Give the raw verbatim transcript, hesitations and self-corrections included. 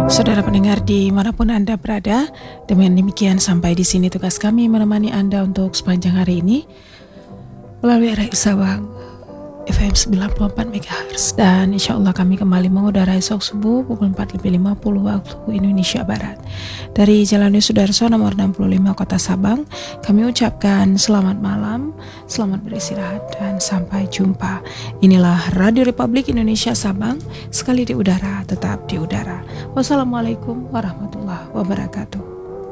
Saudara pendengar dimanapun Anda berada, dengan demikian sampai di sini tugas kami menemani Anda untuk sepanjang hari ini melalui R R I Sabang F M sembilan puluh empat megahertz, dan insya Allah kami kembali mengudara esok subuh pukul empat lebih lima puluh waktu Indonesia Barat dari Jalan Sudarso nomor enam puluh lima Kota Sabang. Kami ucapkan selamat malam, selamat beristirahat, dan sampai jumpa. Inilah Radio Republik Indonesia Sabang, sekali di udara tetap di udara. Wassalamualaikum warahmatullahi wabarakatuh.